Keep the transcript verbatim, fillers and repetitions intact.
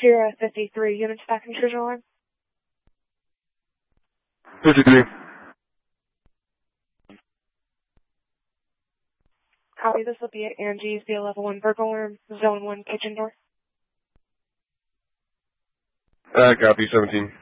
Sierra fifty-three, unit stack intrusion alarm. fifty-three. Copy, this will be at Angie's, the level one burglar alarm, zone one kitchen door. Uh, copy, seventeen.